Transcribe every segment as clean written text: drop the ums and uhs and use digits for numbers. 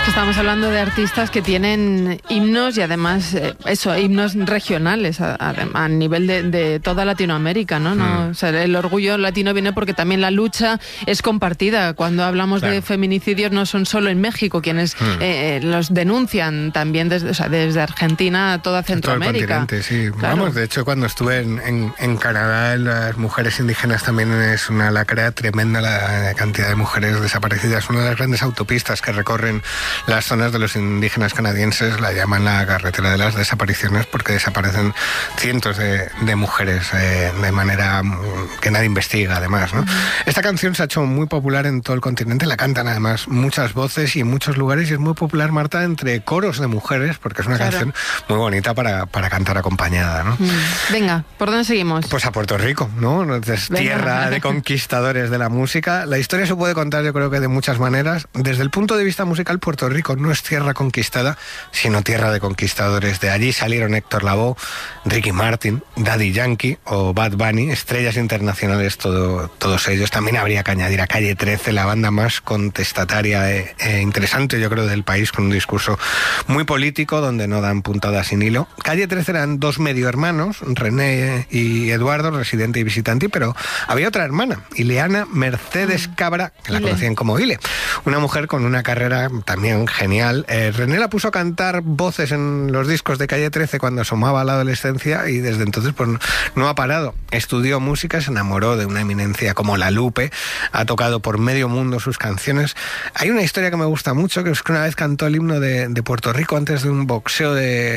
Estamos hablando de artistas que tienen himnos y además, himnos regionales a nivel de toda Latinoamérica, ¿no? O sea, el orgullo latino viene porque también la lucha es compartida. Cuando hablamos de feminicidios no son solo en México quienes los denuncian, también desde Argentina a toda Centroamérica. Todo el continente, sí. Claro. Vamos, de hecho, cuando estuve en Canadá, las mujeres indígenas también es una lacra tremenda la cantidad de mujeres desaparecidas. Una de las grandes autopistas que recorren las zonas de los indígenas canadienses la llaman la carretera de las desapariciones porque desaparecen cientos de mujeres de manera que nadie investiga, además, ¿no? Esta canción se ha hecho muy popular en todo el continente, la cantan además muchas voces y en muchos lugares, y es muy popular, Marta, entre coros de mujeres, porque es una canción muy bonita para cantar acompañada, ¿no? Venga, ¿por dónde seguimos? Pues a Puerto Rico, ¿no? Es tierra de conquistadores de la música. La historia se puede contar, yo creo que de muchas maneras. Desde el punto de vista musical, Puerto Rico no es tierra conquistada, sino tierra de conquistadores. De allí salieron Héctor Lavoe, Ricky Martin, Daddy Yankee o Bad Bunny, estrellas internacionales todos ellos. También habría que añadir a Calle 13, la banda más contestataria e interesante, yo creo, del país, con un discurso muy político donde no dan puntada sin hilo. Calle 13 eran dos medio hermanos, René y Eduardo, residente y visitante, pero había otra hermana, Ileana Mercedes Cabra, que la conocían como Ile, una mujer con una carrera también genial. René la puso a cantar voces en los discos de Calle 13 cuando asomaba a la adolescencia y desde entonces pues no ha parado. Estudió música, se enamoró de una eminencia como La Lupe, ha tocado por medio mundo sus canciones. Hay una historia que me gusta mucho, que es que una vez cantó el himno de Puerto Rico antes de un boxeo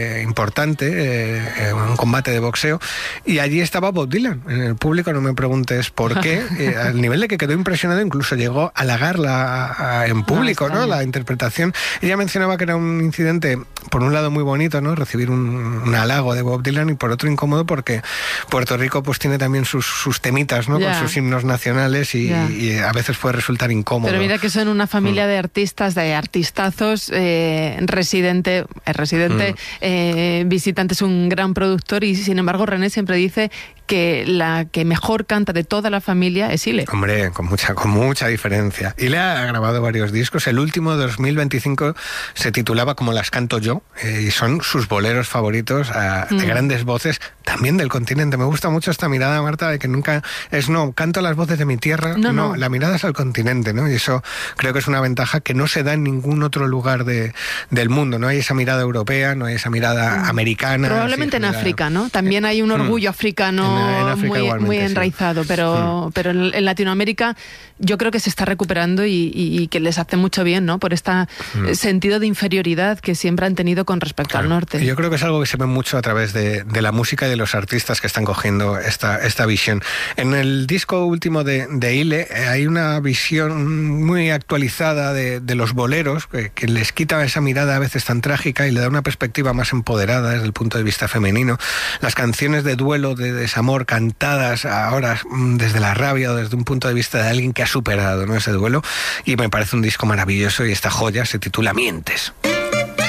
importante, un combate de boxeo, y allí estaba Bob Dylan en el público. No me preguntes por qué, al nivel de que quedó impresionado, incluso llegó a halagarla en público, ¿no? La interpretación. Ella mencionaba que era un incidente, por un lado muy bonito, ¿no? Recibir un halago de Bob Dylan, y por otro incómodo porque Puerto Rico pues tiene también sus temitas, ¿no? Con sus himnos nacionales y a veces puede resultar incómodo. Pero mira que son una familia de artistas, de artistazos, Residente, Visitante es un gran productor, y sin embargo René siempre dice que la que mejor canta de toda la familia es Ile. Hombre, con mucha diferencia. Ile ha grabado varios discos. El último, de 2025, se titulaba Como las canto yo, y son sus boleros favoritos, de grandes voces, también del continente. Me gusta mucho esta mirada, Marta, de que nunca canto las voces de mi tierra. No, la mirada es al continente, ¿no? Y eso creo que es una ventaja que no se da en ningún otro lugar del mundo. No hay esa mirada europea, no hay esa mirada americana. Probablemente en África, ¿no? También hay un orgullo africano muy enraizado, pero en Latinoamérica yo creo que se está recuperando y que les hace mucho bien, ¿no? Por este sentido de inferioridad que siempre han tenido con respecto al norte. Yo creo que es algo que se ve mucho a través de la música y de los artistas que están cogiendo esta visión. En el disco último de Ile hay una visión muy actualizada de los boleros que les quita esa mirada a veces tan trágica y le da una perspectiva más empoderada desde el punto de vista femenino. Las canciones de duelo, de desamor, cantadas ahora desde la rabia o desde un punto de vista de alguien que ha superado, ¿no?, ese duelo, y me parece un disco maravilloso, y esta joya se titula Mientes.